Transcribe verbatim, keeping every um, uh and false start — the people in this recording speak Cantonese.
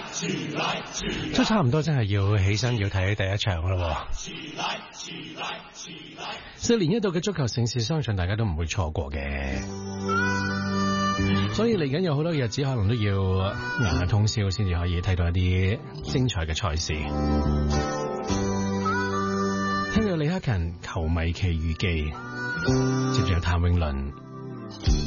都差唔多，真係要起身要睇第一場咯。四年一度嘅足球盛事，相信大家都唔會錯過嘅。所以嚟緊有好多日子，可能都要捱通宵先至可以睇到一啲精彩嘅賽事。聽到李克勤球迷奇遇記，接住有譚詠麟。